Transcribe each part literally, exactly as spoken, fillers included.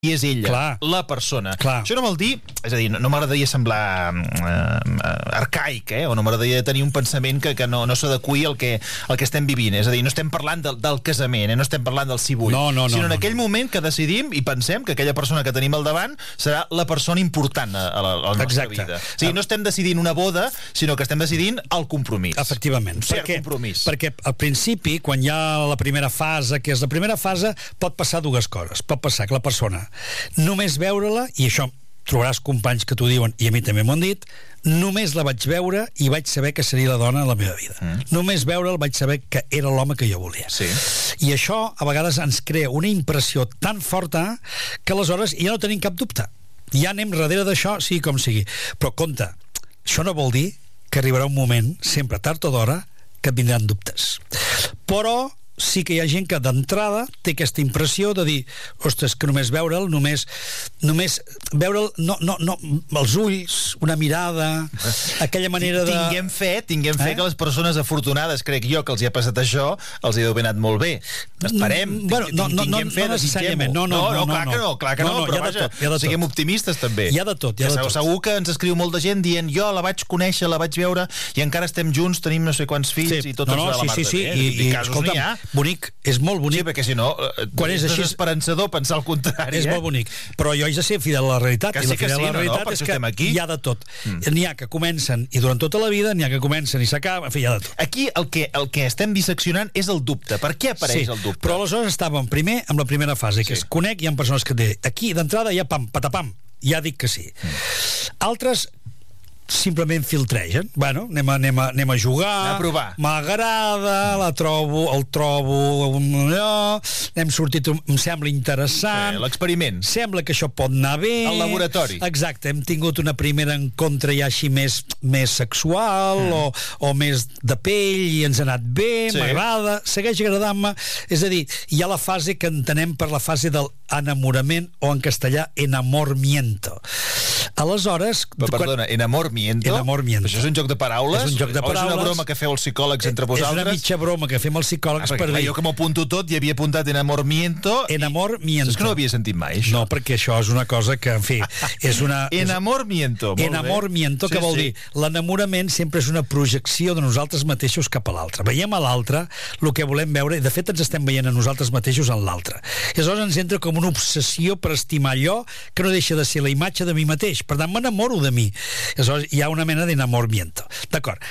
i és ella, clar, la persona. Clar. Això no vol dir, és a dir, no, no m'agradaria semblar eh, arcaic, eh? O no m'agradaria tenir un pensament que, que no, no s'adequi al que, al que estem vivint. És a dir, no estem parlant del, del casament, eh? No estem parlant del si vull, no, no, no, sinó en no, aquell no. moment que decidim i pensem que aquella persona que tenim al davant serà la persona important a, a la, a la nostra Exacte. vida. O sigui, no estem decidint una boda, sinó que estem decidint el compromís. Efectivament. Un cert perquè, compromís. Perquè al principi, quan hi ha la primera fase, que és la primera fase, pot passar dues coses. Pot passar que la persona només veure-la, i això trobaràs companys que t'ho diuen, i a mi també m'ho han dit, només la vaig veure i vaig saber que seria la dona de la meva vida. Mm. Només veure'l vaig saber que era l'home que jo volia. Sí. I això a vegades ens crea una impressió tan forta que aleshores ja no tenim cap dubte. Ja anem darrere d'això, sigui com sigui. Però compte, això no vol dir que arribarà un moment, sempre tard o d'hora, que et vindran dubtes. Però sí que hi ha gent que d'entrada té aquesta impressió de dir, ostres, que només veure'l, només, només veure'l, no, no, no, els ulls, una mirada, aquella manera de... Tinguem fe, tinguem fe eh? que les persones afortunades, crec jo, que els hi ha passat això, els hi deu haver anat molt bé. Esperem, bueno, no, no, tinguem no, fe, no necessàriament. No, no, no, no, clar no, que no, clar que no, no, no, però vaja, siguem optimistes també. Hi ha de tot, hi ha de tot. Segur que ens escriu molta gent dient, jo la vaig conèixer, la vaig veure, i encara estem junts, tenim no sé quants fills, sí. i tot no, no, ens va sí, la mar sí, de sí, bé. I, i, I casos escolta'm, n'hi ha. bonic, és molt bonic. Sí, perquè si no, quan és, és així, desesperançador pensar el contrari. És eh? molt bonic. Però jo haig de ser fidel a la realitat. Que I sí, la que fidel sí, a la no, realitat no, és que aquí. hi ha de tot. Mm. N'hi ha que comencen i duren tota la vida, n'hi ha que comencen i s'acaben, en fi, hi ha de tot. Aquí el que, el que estem disseccionant és el dubte. Per què apareix sí, el dubte? Però aleshores estàvem primer amb la primera fase, que sí. és conec, hi ha persones que té. Aquí, d'entrada, hi ha pam, patapam. Ja dic que sí. Mm. Altres simplement filtregen. Bueno, anem a, anem a, anem a jugar, a provar. M'agrada, la trobo, el trobo allò, hem sortit, em sembla interessant. Sí, l'experiment. Sembla que això pot anar bé. El laboratori. Exacte, hem tingut una primera encontre ja així més, més sexual mm. o, o més de pell i ens ha anat bé, sí. M'agrada, segueix agradant-me. És a dir, hi ha la fase que entenem per la fase del enamorament o en castellà enamoramiento. Aleshores... Però, perdona, quan... enamoramiento? Enamoramiento. Això és un joc de paraules? És un joc de paraules. O és una broma que feu els psicòlegs entre vosaltres? És una mitja broma que fem els psicòlegs ah, per dir... Jo que m'ho apunto tot i havia apuntat enamoramiento... Enamoramiento. I... És que no ho havia sentit mai, això. No, perquè això és una cosa que, en fi, és una... Enamoramiento, molt Enamoramiento, bé. que sí, vol sí. dir l'enamorament sempre és una projecció de nosaltres mateixos cap a l'altre. Veiem a l'altre el que volem veure, i de fet ens estem veient a nosaltres mateixos en l'altre. I aleshores ens entra com una obsessió per estimar allò que no deixa de ser la imatge de mi mateix. Per tant, m'enamoro de mi. I aleshores hi ha una mena d'enamoramiento. D'acord.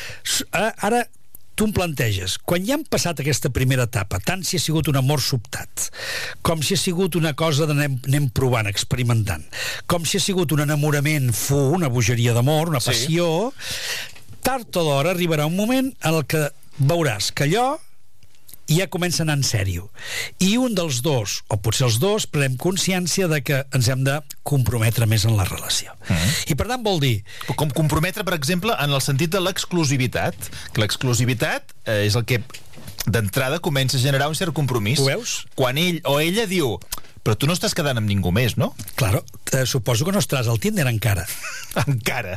Ara tu em planteges, quan ja han passat aquesta primera etapa, tant si ha sigut un amor sobtat, com si ha sigut una cosa d'anem anem provant, experimentant, com si ha sigut un enamorament fu, una bogeria d'amor, una passió, sí. Tard o d'hora arribarà un moment en el que veuràs que allò ja comença a anar en sèrio. I un dels dos, o potser els dos, prenem consciència de que ens hem de comprometre més en la relació. Mm. I per tant vol dir... Com comprometre, per exemple, en el sentit de l'exclusivitat. Que l'exclusivitat eh, és el que d'entrada comença a generar un cert compromís. Ho veus? Quan ell o ella diu... Però tu no estàs quedant amb ningú més, no? Claro, eh, suposo que no estaràs al Tinder encara. Encara.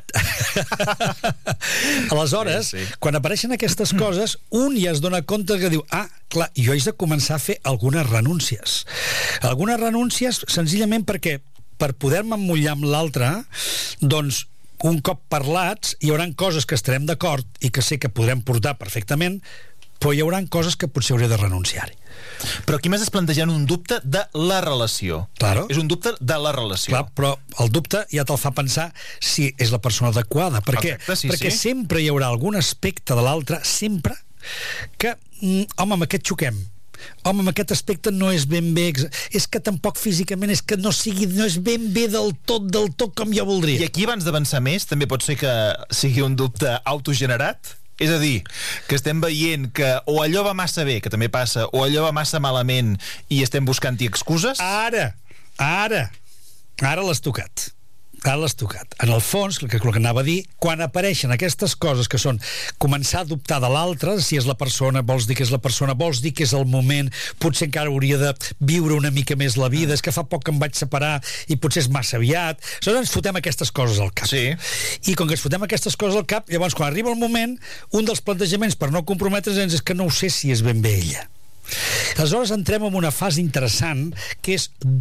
Aleshores, sí, sí. Quan apareixen aquestes coses, un ja es dona compte que diu, ah, clar, jo haig de començar a fer algunes renúncies. Algunes renúncies senzillament perquè per poder-me emmullar amb l'altre, doncs un cop parlats hi haurà coses que estarem d'acord i que sé que podrem portar perfectament, però hi haurà coses que potser hauré de renunciar-hi. Però aquí m'estàs plantejant un dubte de la relació. Claro. És un dubte de la relació. Clar, però el dubte ja te'l fa pensar si és la persona adequada. Per què? Exacte, sí, perquè sí. sempre hi haurà algun aspecte de l'altre, sempre, que, mm, home, amb aquest xoquem. Home, amb aquest aspecte no és ben bé, és que tampoc físicament és que no sigui, no és ben bé del tot, del tot com jo voldria. I aquí, abans d'avançar més, també pot ser que sigui un dubte autogenerat? És a dir, que estem veient que o allò va massa bé, que també passa, o allò va massa malament i estem buscant-hi excuses? Ara, ara, ara l'has tocat. Ara l'has tocat. En el fons, el que, el que anava a dir, quan apareixen aquestes coses que són començar a dubtar de l'altre, si és la persona, vols dir que és la persona, vols dir que és el moment, potser encara hauria de viure una mica més la vida, és que fa poc que em vaig separar i potser és massa aviat. Aleshores ens fotem aquestes coses al cap. Sí. I com que ens fotem aquestes coses al cap, llavors quan arriba el moment, un dels plantejaments per no comprometre's és que no ho sé si és ben bé ella. Aleshores entrem en una fase interessant que és dubtar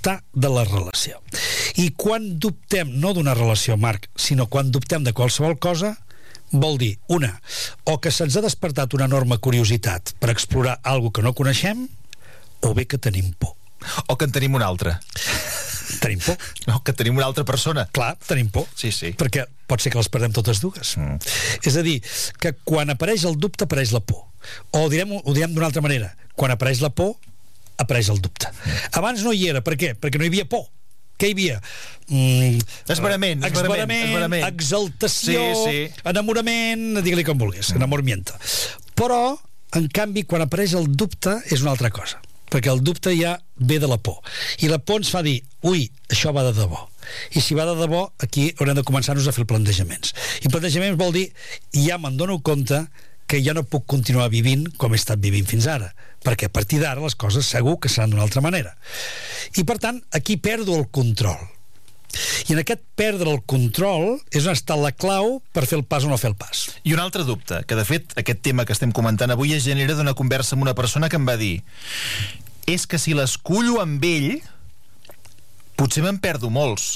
dubtar de la relació. I quan dubtem, no d'una relació, Marc, sinó quan dubtem de qualsevol cosa, vol dir, una, o que se'ns ha despertat una enorme curiositat per explorar alguna que no coneixem, o bé que tenim por. O que en tenim una altra. Tenim por. No, que tenim una altra persona. Clar, tenim por. Sí, sí. Perquè pot ser que les perdem totes dues. Mm. És a dir, que quan apareix el dubte, apareix la por. O direm, ho direm d'una altra manera. Quan apareix la por, apareix el dubte. Mm. Abans no hi era. Per què? Perquè no hi havia por. Què hi havia? Mm, esbarament, esbarament, esbarament, exaltació, sí, sí. enamorament, digue-li com vulguis, mm. enamoramiento. Però, en canvi, quan apareix el dubte, és una altra cosa. Perquè el dubte ja ve de la por. I la por ens fa dir, ui, això va de debò. I si va de debò, aquí haurem de començar-nos a fer plantejaments. I plantejaments vol dir, ja me'n dono compte que ja no puc continuar vivint com he estat vivint fins ara, perquè a partir d'ara les coses segur que seran d'una altra manera. I per tant, aquí perdo el control. I en aquest perdre el control és on està la clau per fer el pas o no fer el pas. I un altre dubte, que de fet aquest tema que estem comentant avui es genera d'una conversa amb una persona que em va dir, és que si l'escullo amb ell potser me'n perdo molts.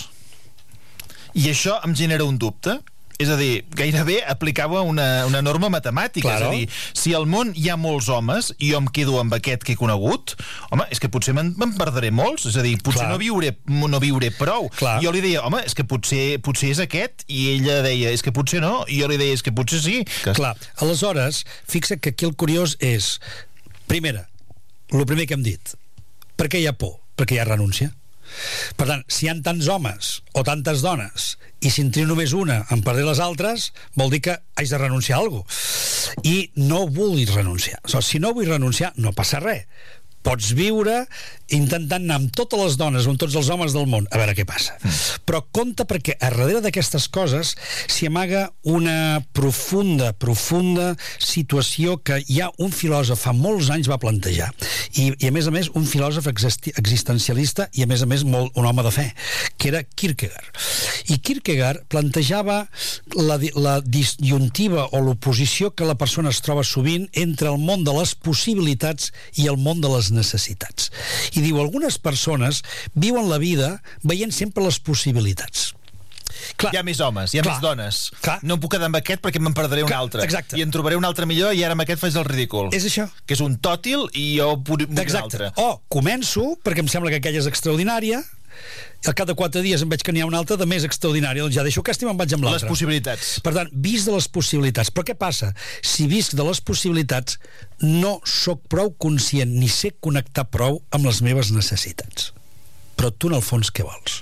I això em genera un dubte. És a dir, gairebé aplicava una, una norma matemàtica. Claro. És a dir, si al món hi ha molts homes i jo em quedo amb aquest que he conegut, home, és que potser me'n, me'n perdré molts. És a dir, potser no viuré, no viuré prou. Clar. I jo li deia, home, és que potser, potser és aquest, i ella deia, és que potser no, i jo li deia, és que potser sí. Que... Clar, aleshores, fixa que aquí el curiós és, primera, el primer que hem dit, per què hi ha por? Perquè hi ha renúncia. Per tant, si hi ha tants homes o tantes dones i si en trio només una en perdré les altres, vol dir que haig de renunciar a alguna cosa. I no vull renunciar. O sigui, si no vull renunciar, no passa res. Pots viure intentant anar amb totes les dones o amb tots els homes del món a veure què passa. Mm. Però compte, perquè a darrere d'aquestes coses s'hi amaga una profunda, profunda situació que ja un filòsof fa molts anys va plantejar. I, i a més a més un filòsof existencialista i a més a més molt, un home de fe, que era Kierkegaard. I Kierkegaard plantejava la, la disjuntiva o l'oposició que la persona es troba sovint entre el món de les possibilitats i el món de les necessitats. I diu, algunes persones viuen la vida veient sempre les possibilitats. Clar, hi ha més homes, hi ha clar, més dones. Clar. No em puc quedar amb aquest perquè me'n perdré un clar, altre. Exacte. I en trobaré un altre millor i ara amb aquest faig el ridícul. És això. Que és un tòtil i jo vull un altre. O començo perquè em sembla que aquella és extraordinària, al cap de quatre dies em veig que n'hi ha una altra de més extraordinària, doncs ja deixo aquesta i me'n vaig amb l'altra. Les possibilitats. Per tant, visc de les possibilitats. Però què passa? Si visc de les possibilitats, no sóc prou conscient ni sé connectar prou amb les meves necessitats. Però tu, en el fons, què vols?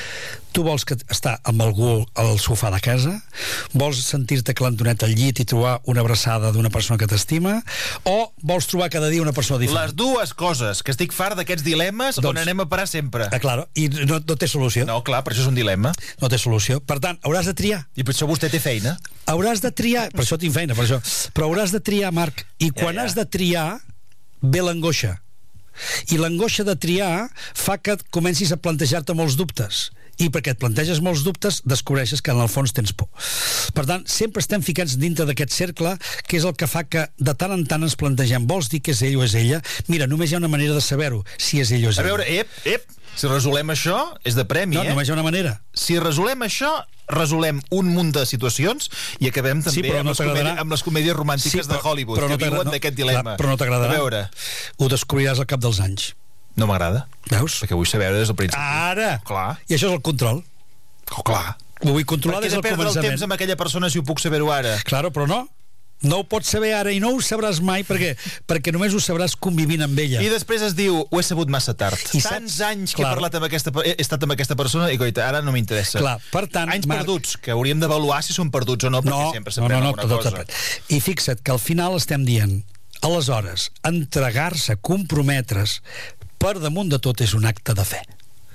Tu vols que estar amb algú al sofà de casa? Vols sentir-te calentonet al llit i trobar una abraçada d'una persona que t'estima? O vols trobar cada dia una persona diferent? Les dues coses, que estic fart d'aquests dilemes doncs, on anem a parar sempre. Ah, claro, i no, no té solució. No, clar, per això és un dilema. No té solució. Per tant, hauràs de triar. I per això vostè té feina. Hauràs de triar, per això tinc feina, per això. Però hauràs de triar, Marc, i quan ja, ja. has de triar, ve l'angoixa. I l'angoixa de triar fa que comencis a plantejar-te molts dubtes. I perquè et planteges molts dubtes descobreixes que en el fons tens por. Per tant, sempre estem ficats dintre d'aquest cercle, que és el que fa que de tant en tant ens plantegem, vols dir que és ell o és ella? Mira, només hi ha una manera de saber-ho, si és ell o és ella. A veure, ep, ep, si resolem això és de premi, no, eh? No, només hi ha una manera. Si resolem això, resolem un munt de situacions i acabem també sí, amb, no les comèdies, amb les comèdies romàntiques sí, però, de Hollywood, però no que viuen no, d'aquest dilema. Però no t'agradarà. A veure. Ho descobriràs al cap dels anys. No m'agrada. Veus? Perquè vull saber des del principi. Ara! Clar. I això és el control. Oh, clar. Ho vull controlar des del començament. Perquè he de perdre el temps amb aquella persona si ho puc saber-ho ara. Claro, però no. No ho pots saber ara i no ho sabràs mai perquè, perquè només ho sabràs convivint amb ella. I després es diu, ho he sabut massa tard. I Tants saps? anys que clar. he parlat amb aquesta, he estat amb aquesta persona i coita, ara no m'interessa. Clar, per tant... Anys Marc... perduts, que hauríem d'avaluar si són perduts o no, perquè no, sempre s'aprèn no, no, alguna tot, cosa. Tot. I fixa't que al final estem dient, aleshores, entregar-se, comprometre's, per damunt de tot és un acte de fe.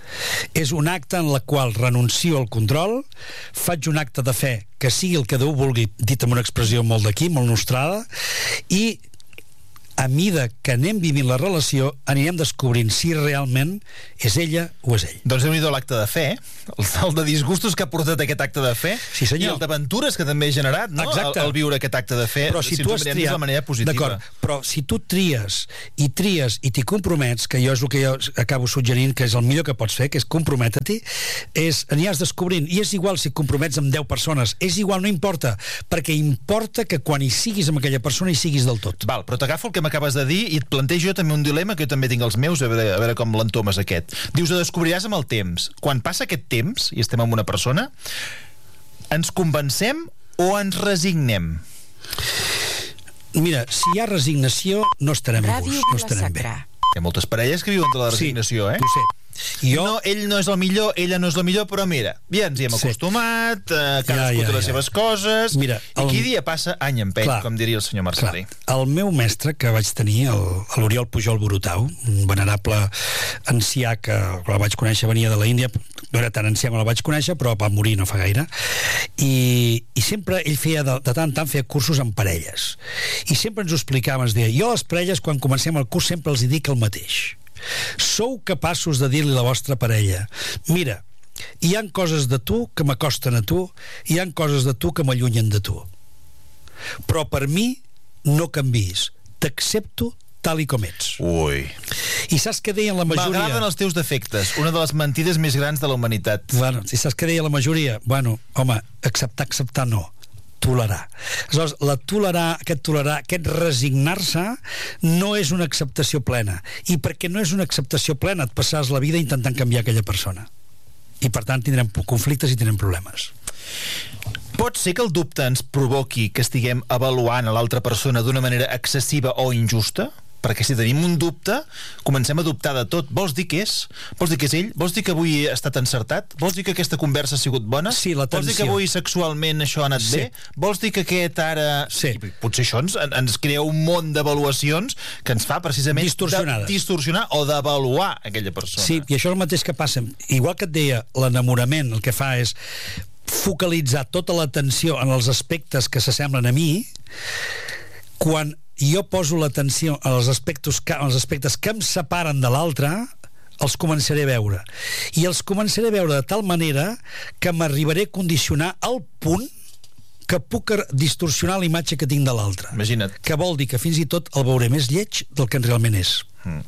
És un acte en la qual renuncio al control, faig un acte de fe que sigui el que Déu vulgui, dit amb una expressió molt d'aquí, molt nostrada, i a mida que anem vivint la relació, anirem descobrint si realment és ella o és ell. Doncs déu-n'hi-do l'acte de fe, el de disgustos que ha portat aquest acte de fe, sí, senyor. I el d'aventures que també ha generat, no? El, el viure aquest acte de fe, però si, si tu ens has ho triat, de la manera positiva. D'acord, però si tu tries i tries i t'hi compromets, que jo és el que jo acabo suggerint, que és el millor que pots fer, que és comprometre-t'hi, és, aniràs descobrint, i és igual si et compromets amb deu persones, és igual, no importa, perquè importa que quan hi siguis amb aquella persona hi siguis del tot. Val, però t'agafo el que m'acabes de dir i et plantejo també un dilema que jo també tinc els meus, a veure, a veure com l'entomes aquest. Dius, ho descobriràs amb el temps. Quan passa aquest temps, i estem amb una persona, ens convencem o ens resignem? Mira, si hi ha resignació, no estarem a gust, no estarem bé. Hi ha moltes parelles que viuen de la resignació, sí, eh? ho sé. Jo... No, ell no és el millor, ella no és la millor, però mira, ja ens hi hem sí. acostumat, eh, cadascú ja, ja, té les ja. seves coses, mira, el... i qui dia passa, any empeny, com diria el senyor Marcelí. Clar, el meu mestre que vaig tenir, l'Oriol Pujol Borutau, un venerable ancià que la vaig conèixer, venia de la Índia, no era tan ancià, me la vaig conèixer, però va morir no fa gaire, i, i sempre ell feia, de, de tant en tant, feia cursos amb parelles, i sempre ens ho explicava, ens deia, jo a les parelles, quan comencem el curs, sempre els hi dic el mateix. Sou capaços de dir-li a la vostra parella, mira, hi han coses de tu que m'acosten a tu, hi han coses de tu que m'allunyen de tu, però per mi no canviïs, t'accepto tal i com ets. Ui. I saps què deien la majoria? M'agraden els teus defectes, una de les mentides més grans de la humanitat. Bueno, i saps què deia la majoria? Bueno, home, acceptar, acceptar no, tolerar. Aleshores, la tolerar, aquest tolerar, aquest resignar-se no és una acceptació plena, i perquè no és una acceptació plena et passaràs la vida intentant canviar aquella persona, i per tant tindrem conflictes i tindrem problemes. Pot ser que el dubte ens provoqui que estiguem avaluant a l'altra persona d'una manera excessiva o injusta? Perquè si tenim un dubte, comencem a dubtar de tot. Vols dir que és? Vols dir que és ell? Vols dir que avui ha estat encertat? Vols dir que aquesta conversa ha sigut bona? Sí, la tensió. Vols dir que avui sexualment això ha anat sí. bé? Vols dir que aquest ara... Sí. I potser això ens, ens crea un món d'avaluacions que ens fa precisament de distorsionar o d'avaluar aquella persona. Sí, i això és el mateix que passa. Igual que et deia, l'enamorament el que fa és focalitzar tota l'atenció en els aspectes que s'assemblen a mi. Quan jo poso l'atenció als aspectes que, als aspectes que em separen de l'altre, els començaré a veure. I els començaré a veure de tal manera que m'arribaré a condicionar al punt que puc distorsionar la imatge que tinc de l'altre. Imagina't. Que vol dir que fins i tot el veuré més lleig del que realment és. Mm.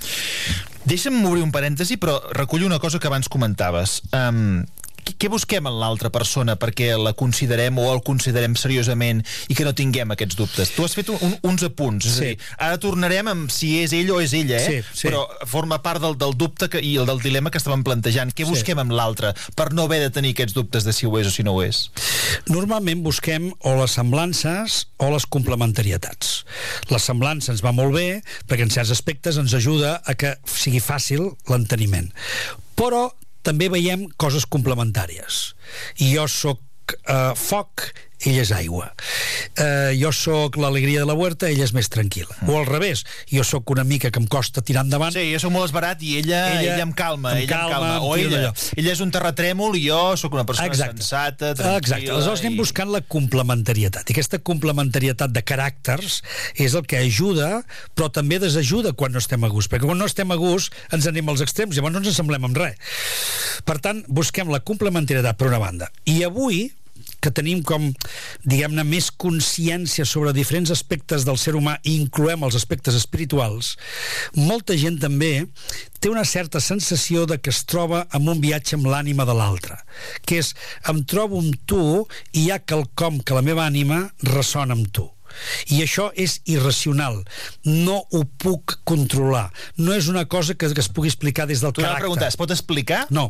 Deixa'm obrir un parèntesi, però recullo una cosa que abans comentaves. Um, què busquem en l'altra persona perquè la considerem o el considerem seriosament i que no tinguem aquests dubtes? Tu has fet un, uns apunts, és sí. a dir, ara tornarem amb si és ell o és ella, eh? Sí, sí. Però forma part del, del dubte que, i el del dilema que estàvem plantejant. Què busquem sí. amb l'altre per no haver de tenir aquests dubtes de si ho és o si no ho és? Normalment busquem o les semblances o les complementarietats. La semblança ens va molt bé perquè en certs aspectes ens ajuda a que sigui fàcil l'enteniment. Però també veiem coses complementàries. I jo sóc uh, foc, ella és aigua. Uh, jo sóc l'alegria de la huerta, ella és més tranquil·la. Mm. O al revés, jo sóc una mica que em costa tirar endavant. Sí, jo sóc molt esbarat i ella, ella, ella em calma. Em ella calma, em calma. O ella, ella és un terratrèmol i jo sóc una persona Exacte. sensata, tranquil·la. Exacte. Aleshores anem i... buscant la complementarietat. I aquesta complementarietat de caràcters és el que ajuda, però també desajuda quan no estem a gust. Perquè quan no estem a gust ens anem als extrems, llavors no ens assemblem amb res. Per tant, busquem la complementarietat per una banda. I avui, que tenim com, diguem-ne, més consciència sobre diferents aspectes del ser humà i incloem els aspectes espirituals, molta gent també té una certa sensació de que es troba en un viatge amb l'ànima de l'altre, que és, em trobo amb tu i hi ha quelcom que la meva ànima ressona amb tu. I això és irracional, no ho puc controlar, no és una cosa que, que es pugui explicar des del tu caràcter. Tu preguntar, es pot explicar? No,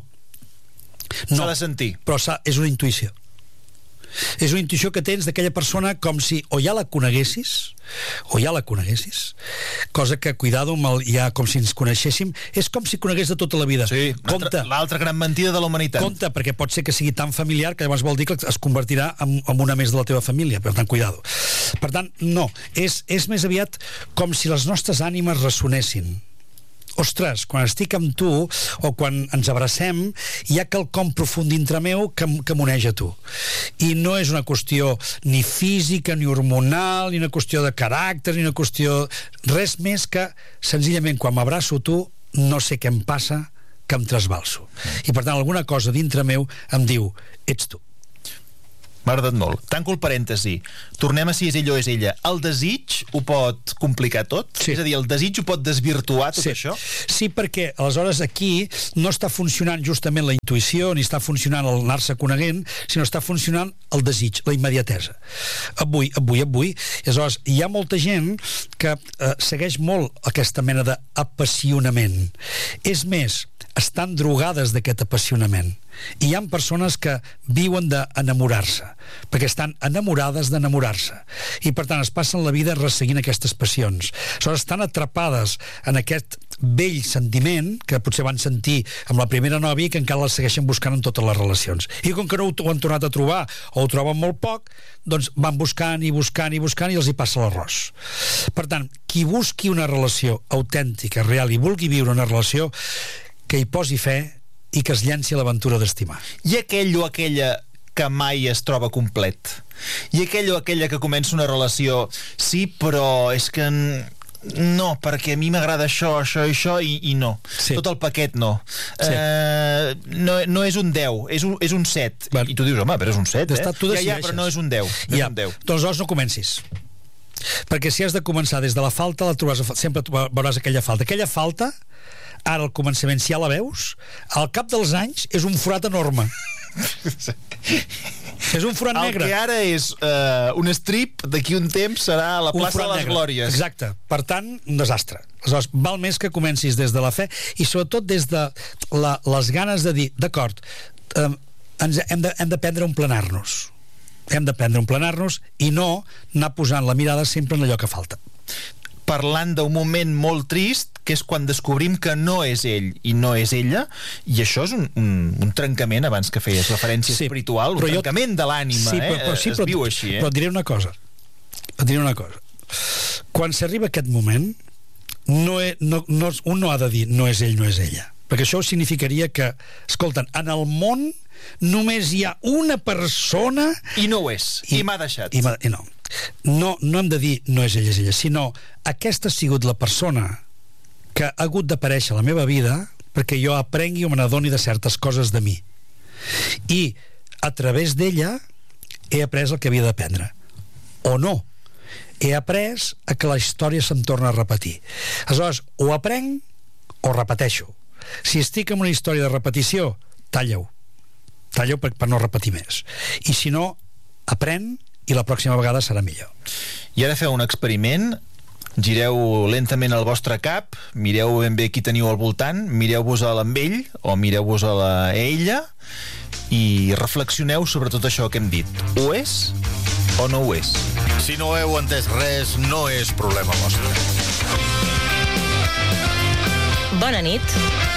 no. S'ha de sentir, però és una intuïció. És una intuïció que tens d'aquella persona com si o ja la coneguessis o ja la coneguessis, cosa que, cuidado, amb el, ja com si ens coneixéssim, és com si conegués de tota la vida. Sí, compte, l'altra gran mentida de la humanitat. Compte, perquè pot ser que sigui tan familiar que llavors vol dir que es convertirà en, en una més de la teva família, per tant, cuidado. Per tant, no, és, és més aviat com si les nostres ànimes ressonessin ostres, quan estic amb tu o quan ens abracem, hi ha quelcom profund dintre meu que, que m'uneix a tu. I no és una qüestió ni física, ni hormonal, ni una qüestió de caràcter, ni una qüestió... Res més que, senzillament, quan m'abraço a tu, no sé què em passa, que em trasbalso. I, per tant, alguna cosa dintre meu em diu, ets tu. M'ha agradat molt. Tanco el parèntesi. Tornem a si és ell o és ella. El desig ho pot complicar tot? Sí. És a dir, el desig ho pot desvirtuar tot sí. això? Sí, perquè aleshores aquí no està funcionant justament la intuïció, ni està funcionant el anar-se coneguent, sinó està funcionant el desig, la immediatesa. Avui, avui, avui. I aleshores, hi ha molta gent que eh, segueix molt aquesta mena d'apassionament. És més, estan drogades d'aquest apassionament. I hi ha persones que viuen d'enamorar-se, perquè estan enamorades d'enamorar-se. I, per tant, es passen la vida resseguint aquestes passions. Aleshores, estan atrapades en aquest vell sentiment que potser van sentir amb la primera nòvia i que encara la segueixen buscant en totes les relacions. I com que no ho han tornat a trobar o ho troben molt poc, doncs van buscant i buscant i buscant i els hi passa l'arròs. Per tant, qui busqui una relació autèntica, real, i vulgui viure una relació, que hi posi fe i que es llenci a l'aventura d'estimar. I aquell o aquella que mai es troba complet? I aquell o aquella que comença una relació, sí, però és que no, perquè a mi m'agrada això, això i això, i, i no. Sí. Tot el paquet no. Sí. Uh, no. No és un deu, és un, és un set. Bueno. I tu dius, home, però és un set, eh? Tu ja, ja, però no és un deu. No ja. És un deu. Doncs aleshores no comencis. Perquè si has de començar des de la falta, la trobaràs, sempre veuràs aquella falta. Aquella falta, ara al començament, si ja la veus, al cap dels anys és un forat enorme. És un forat negre. El que ara és uh, un strip, d'aquí un temps serà a la plaça de les negre. Glòries. Exacte. Per tant, un desastre. Aleshores, val més que comencis des de la fe i sobretot des de la, les ganes de dir, d'acord, eh, ens hem de, hem d'aprendre a emplenar-nos. Hem d'aprendre a emplenar-nos i no anar posant la mirada sempre en allò que falta. Parlant d'un moment molt trist, que és quan descobrim que no és ell i no és ella, i això és un, un, un trencament, abans que feies referència sí, espiritual, un trencament jo... de l'ànima, sí, però, però, sí, eh? Però, es viu així, eh? Però et diré una cosa. Et diré una cosa. Quan s'arriba aquest moment, no he, no, no, un no ha de dir no és ell, no és ella. Perquè això significaria que, escolten, en el món només hi ha una persona... I no ho és, i, i m'ha deixat. I, i no. No, no hem de dir no és ella, és ella, sinó aquesta ha sigut la persona que ha hagut d'aparèixer a la meva vida perquè jo aprengui o me n'adoni de certes coses de mi. I a través d'ella he après el que havia d'aprendre. O no. He après a que la història se'm torna a repetir. Aleshores, o aprenc o repeteixo. Si estic en una història de repetició, talla-ho. Talla-ho per, per no repetir més. I si no, aprèn i la pròxima vegada serà millor. I ara feu un experiment, gireu lentament el vostre cap, mireu ben bé qui teniu al voltant, mireu-vos a l'ell o mireu-vos a la ella i reflexioneu sobre tot això que hem dit. Ho és o no ho és? Si no heu entès res, no és problema vostre. Bona nit.